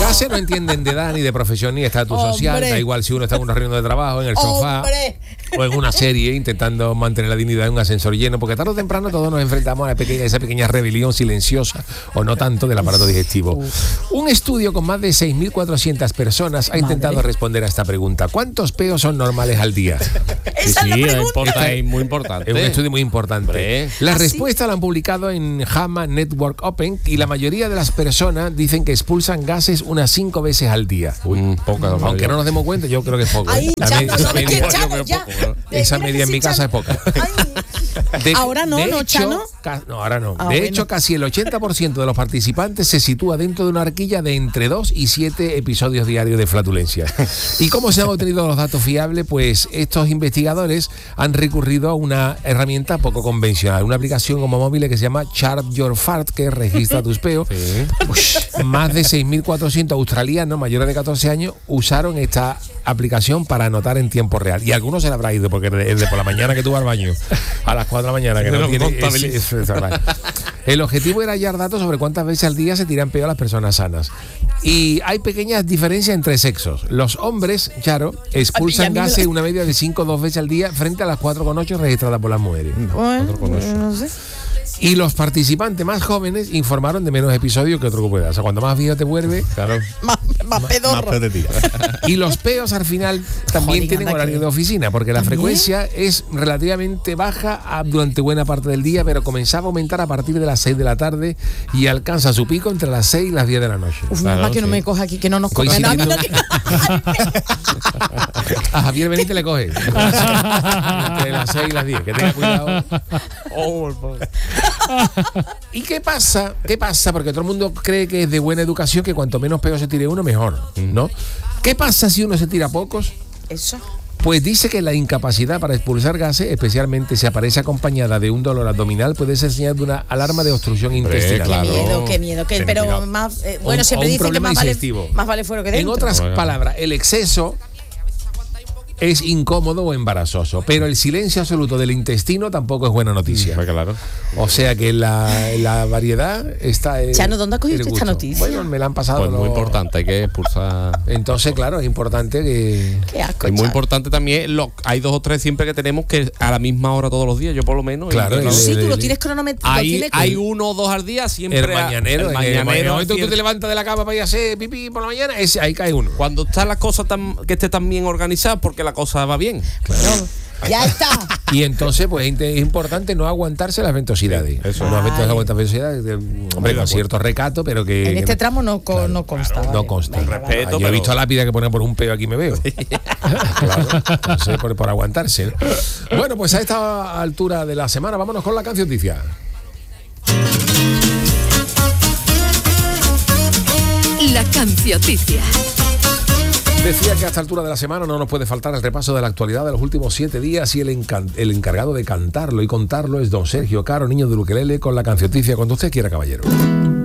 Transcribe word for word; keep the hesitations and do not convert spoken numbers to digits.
Gase no entienden de edad, ni de profesión, ni de estatus social. Da igual si uno está en una reunión de trabajo, en el sofá, ¡hombre!, o en una serie intentando mantener la dignidad en un ascensor lleno, porque tarde o temprano todos nos enfrentamos a, la pequeña, a esa pequeña rebelión silenciosa, o no tanto, del aparato digestivo. Uf. Un estudio con más de seis mil cuatrocientas personas ha intentado Madre. responder a esta pregunta. ¿Cuántos peos son normales al día? Esa sí, es, Esta es muy importante. Es un estudio muy importante. Hombre. La ¿Ah, respuesta sí? la han publicado en JAMA Network Open y la mayoría de las personas dicen que expulsan gases unas cinco veces al día. Uy, mm, poca, aunque no nos demos cuenta, yo creo que es poco. Ay, ¿eh? Chano, media, esa ¿sabes media, qué, Chano, ya? esa media en mi casa es poca. De, ahora no, ¿no, Chano? Ca- no, ahora no. Ah, de bueno. hecho, casi el ochenta por ciento de los participantes se sitúa dentro de una horquilla de entre dos y siete episodios diarios de flatulencia. ¿Y cómo se han obtenido los datos fiables? Pues estos investigadores han recurrido a una herramienta poco convencional, una aplicación como móvil que se llama Chart Your Fart, que registra tus peos. Sí. Ush, más de seis mil cuatrocientos australianos mayores de catorce años usaron esta aplicación para anotar en tiempo real. Y algunos se le habrá ido, porque es de por la mañana que tú vas al baño, a las cuatro de la mañana, que no, no tiene... Es, es, es, es, el objetivo era hallar datos sobre cuántas veces al día se tiran peo a las personas sanas. Y hay pequeñas diferencias entre sexos. Los hombres, Charo, expulsan gases una media de cinco o dos veces al día frente a las cuatro coma ocho registradas por las mujeres. Bueno, no sé. Y los participantes más jóvenes informaron de menos episodios que otro grupo de edad. O sea, cuando más viejo te vuelve, claro, más, más pedorro. Más y los peos al final también Joder, tienen horario que... de oficina, porque la ¿También? frecuencia es relativamente baja durante buena parte del día, pero comenzaba a aumentar a partir de las seis de la tarde y alcanza su pico entre las seis y las diez de la noche. Uf, claro, más que sí. no me coja aquí, que no nos coja. No, no, no. A Javier Benítez le coge. Entre las seis y las diez, que tenga cuidado. Oh, ¿Y qué pasa? ¿Qué pasa? Porque todo el mundo cree que es de buena educación que cuanto menos peor se tire uno, mejor, ¿no? ¿Qué pasa si uno se tira pocos? Eso. Pues dice que la incapacidad para expulsar gases, especialmente si aparece acompañada de un dolor abdominal, puede ser señal de una alarma de obstrucción intestinal. Claro. Qué miedo, qué miedo. Que, pero más, eh, bueno, o, siempre o dicen que más vale, más vale fuera que dentro. En otras palabras, el exceso es incómodo o embarazoso, pero el silencio absoluto del intestino tampoco es buena noticia. Mm, claro. O sea que la, la variedad está en Chano, ¿dónde has cogido esta noticia? Bueno, me la han pasado. Pues lo... muy importante, hay que expulsar. Entonces, claro, es importante que... Qué asco, es muy importante también, lo, hay dos o tres siempre que tenemos que a la misma hora todos los días, yo por lo menos. Claro. El, sí, tú lo tienes cronometrado. Hay, hay uno o dos al día siempre. El mañanero. El mañanero. El momento que tú te levantas de la cama para ir a hacer pipí por la mañana, ese, ahí cae uno. Cuando está la cosa tan, que esté tan bien organizada, porque la cosa va bien. Claro. Ya está. Y entonces, pues es importante no aguantarse las ventosidades. Sí, eso. No aguantar ventosidades, hombre, con cierto recato, pero que. En este tramo no, claro, no consta. Claro, vale. No consta. Venga, respeto, vale. Yo pero... he visto lápida que pone por un peo aquí me veo. Claro, no sé, por, por aguantarse, ¿no? Bueno, pues a esta altura de la semana, vámonos con la cancioticia. La cancioticia. Decía que a esta altura de la semana no nos puede faltar el repaso de la actualidad de los últimos siete días y el, encan- el encargado de cantarlo y contarlo es don Sergio Caro, niño de Ukelele, con la cancioticia cuando usted quiera, caballero.